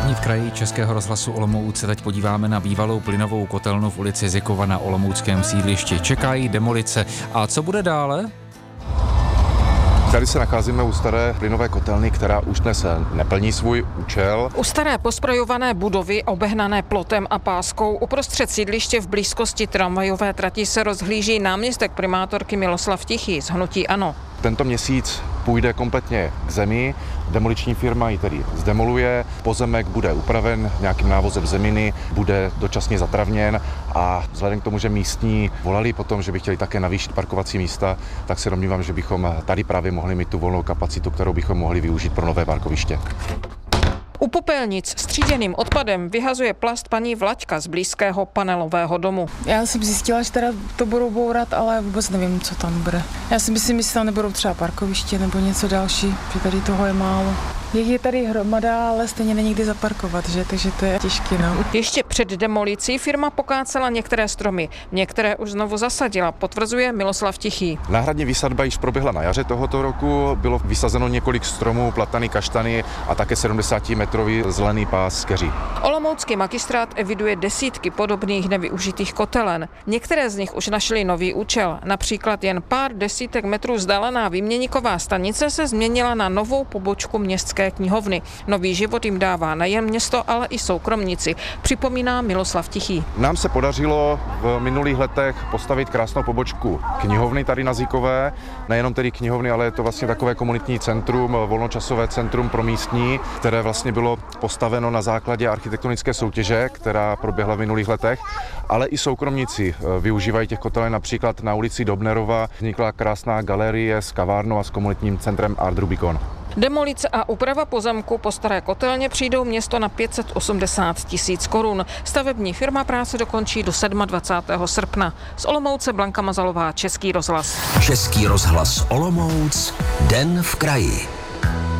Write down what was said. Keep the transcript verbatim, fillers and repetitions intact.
Dní v kraji Českého rozhlasu Olomouc se teď podíváme na bývalou plynovou kotelnu v ulici Zikova na olomouckém sídlišti. Čekají demolice. A co bude dále? Tady se nacházíme u staré plynové kotelny, která už dnes neplní svůj účel. U staré posprojované budovy, obehnané plotem a páskou, uprostřed sídliště v blízkosti tramvajové trati se rozhlíží náměstek primátorky Miloslav Tichý z hnutí ANO. Tento měsíc půjde kompletně k zemi, demoliční firma ji tedy zdemoluje, pozemek bude upraven nějakým návozem zeminy, bude dočasně zatravněn a vzhledem k tomu, že místní volali potom, že by chtěli také navýšit parkovací místa, tak se domnívám, že bychom tady právě mohli mít tu volnou kapacitu, kterou bychom mohli využít pro nové parkoviště. U popelnic s tříděným odpadem vyhazuje plast paní Vlaďka z blízkého panelového domu. Já jsem zjistila, že teda to budou bourat, ale vůbec nevím, co tam bude. Já si myslím, jestli tam nebudou třeba parkoviště nebo něco další, že tady toho je málo. Je tady hromada, ale stejně není kde zaparkovat, že? Takže to je těžké. No. Ještě před demolicí firma pokácela některé stromy. Některé už znovu zasadila, potvrzuje Miloslav Tichý. Náhradní výsadba již proběhla na jaře tohoto roku. Bylo vysazeno několik stromů, platany, kaštany a také sedmdesátimetrový zelený pás keří. Olomoucký magistrát eviduje desítky podobných nevyužitých kotelen. Některé z nich už našly nový účel. Například jen pár desítek metrů vzdálená výměníková stanice se změnila na novou pobočku městské knihovny. Nový život jim dává nejen město, ale i soukromníci, připomíná Miloslav Tichý. Nám se podařilo v minulých letech postavit krásnou pobočku knihovny tady na Zikové. Nejenom tedy knihovny, ale je to vlastně takové komunitní centrum, volnočasové centrum pro místní, které vlastně bylo postaveno na základě architektonické soutěže, která proběhla v minulých letech, ale i soukromníci využívají těch kotelen. Například na ulici Dobnerova vznikla krásná galerie s kavárnou a s komunitním centrem Art Rubicon. Demolice a úprava pozemku po staré kotelně přijdou město na pět set osmdesát tisíc korun. Stavební firma práce dokončí do dvacátého sedmého srpna. Z Olomouce Blanka Mazalová, Český rozhlas. Český rozhlas Olomouc, Den v kraji.